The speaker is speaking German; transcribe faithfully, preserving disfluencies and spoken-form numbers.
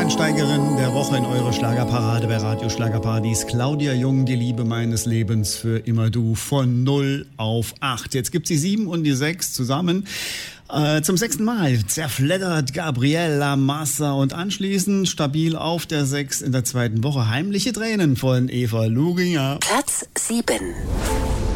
Neuansteigerin der Woche in eurer Schlagerparade bei Radio Schlagerparadies. Claudia Jung, die Liebe meines Lebens für immer du, von null auf acht. Jetzt gibt sie sieben und die sechs zusammen. Äh, zum sechsten Mal zerfleddert Gabriella Massa und anschließend stabil auf der sechs in der zweiten Woche heimliche Tränen von Eva Luginger. Platz sieben.